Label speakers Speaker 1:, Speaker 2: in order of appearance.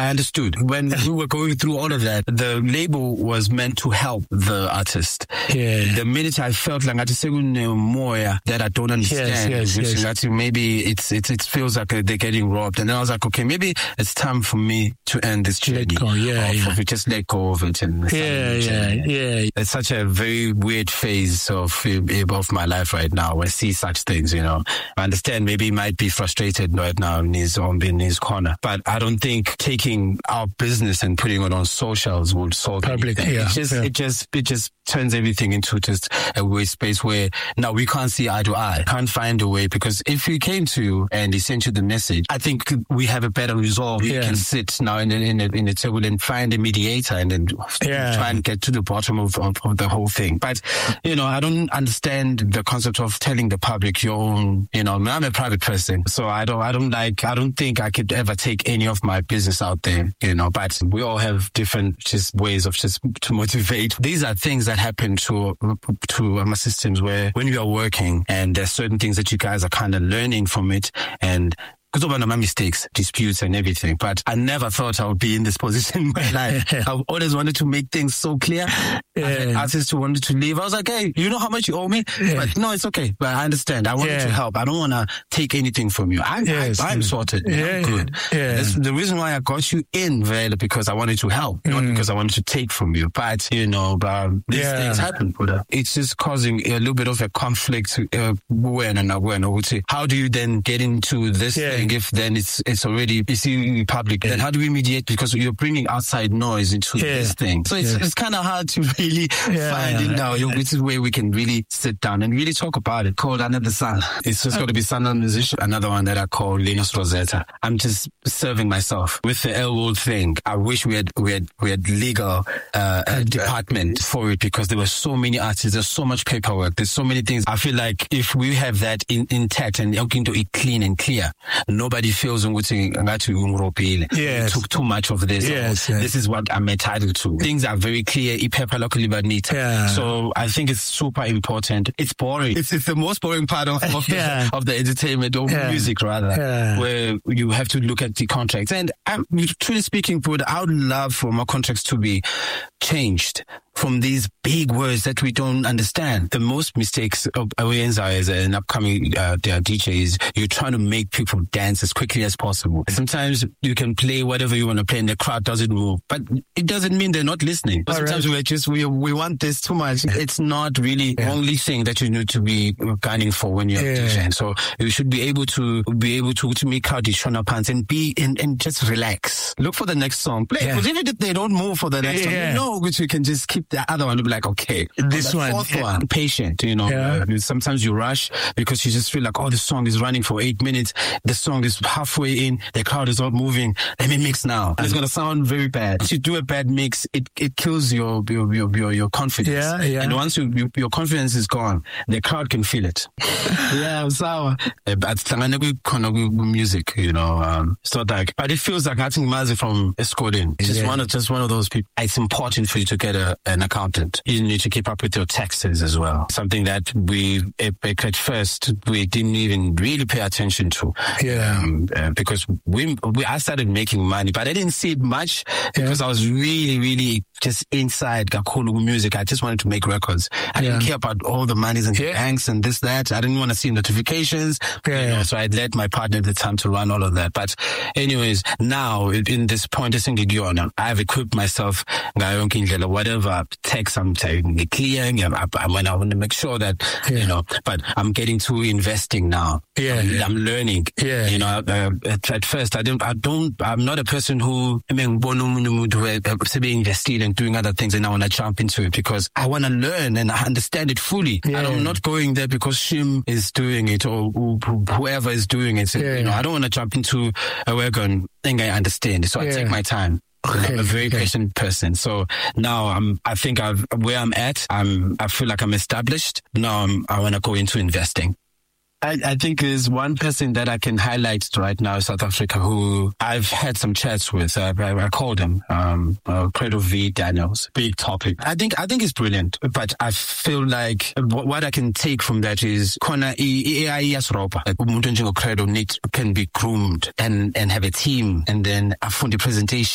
Speaker 1: I understood. When we were going through all of that, the label was meant to help the artist.
Speaker 2: Yeah.
Speaker 1: The minute I felt like I just said more that I don't understand,
Speaker 2: yes.
Speaker 1: Maybe it feels like they're getting robbed. And then I was like, okay, maybe it's time for me to end this journey. Just let go of it. And It's such a very weird phase of my life right now. I see such things, I understand maybe he might be frustrated right now in his corner, but I don't think taking our business and putting it on socials would solve
Speaker 2: public.
Speaker 1: It just turns everything into just a weird space where now we can't see eye to eye, can't find a way, because if we came to you and he sent you the message, I think we have a better resolve. We can sit now in the table and find a mediator and then try and get to the bottom of the whole thing. But, I don't understand the concept of telling the public your own, I'm a private person, so I don't think I could ever take any of my business out there, but we all have different just ways of just to motivate. These are things that happen to my systems where when you are working and there's certain things that you guys are kind of learning from it, and because of my mistakes, disputes and everything. But I never thought I would be in this position in my life. I've always wanted to make things so clear. I had artists who wanted to leave. I was like, hey, you know how much you owe me? But no, it's okay. But I understand. I wanted to help. I don't want to take anything from you. I'm sorted. I'm good. That's the reason why I got you in, Vela, because I wanted to help, not because I wanted to take from you. But, these things happen. It's just causing a little bit of a conflict. How do you then get into this thing? If then it's already public, then how do we mediate? Because you're bringing outside noise into this thing. So it's kind of hard to really find it now, which is where we can really sit down and really talk about it. Called Under the Sun. It's just got to be Sun on Musician. Another one that I call Linus Rosetta. I'm just serving myself with the Elwood thing. I wish we had legal department for it, because there were so many artists. There's so much paperwork. There's so many things. I feel like if we have that intact and looking to it clean and clear, nobody feels took too much of this. This is what I'm entitled to. Things are very clear. So I think it's super important. It's boring. It's the most boring part of the entertainment or music rather, where you have to look at the contracts. And truly speaking, I would love for my contracts to be changed from these big words that we don't understand. The most mistakes of Awenza as an upcoming DJ is you're trying to make people dance as quickly as possible. Sometimes you can play whatever you want to play and the crowd doesn't move, but it doesn't mean they're not listening. But sometimes we want this too much. It's not really the only thing that you need to be gunning for when you're DJing. So you should be able to make out the shona pants and and just relax. Look for the next song. Play. Because even if they don't move for the next song, which you can just keep the other one to be like, okay, this one, fourth one, patient, sometimes you rush because you just feel like, the song is running for 8 minutes. The song is halfway in. The crowd is not moving. Let me mix now. It's going to sound very bad. If you do a bad mix, it kills your confidence. And once your confidence is gone, the crowd can feel it. Sour. But music, it's not like, but it feels like acting Mazi from Escoding. It's just one of those people. It's important for you to get an accountant. You need to keep up with your taxes as well. Something that at first we didn't even really pay attention to. Because I started making money, but I didn't see it much because I was really, really just inside Gakulu music. I just wanted to make records. I didn't care about all the monies and the banks and this, that. I didn't want to see notifications. So I let my partner at the time to run all of that. But anyways, now in this point, I've equipped myself, whatever text I'm clearing. I want to make sure that, but I'm getting to investing now. I'm learning. At first, I'm not a person who invested and doing other things and I want to jump into it because I want to learn and understand it fully. I'm not going there because Shim is doing it or whoever is doing it. I don't want to jump into a wagon and I understand it. So I take my time. I'm a very patient person. So now I think where I'm at, I feel like I'm established. Now I want to go into investing. I think there's one person that I can highlight right now in South Africa who I've had some chats with. I called him, Credo V. Daniels. Big topic. I think it's brilliant, but I feel like what I can take from that is AI Credo can be groomed and have a team and then a fundi presentation.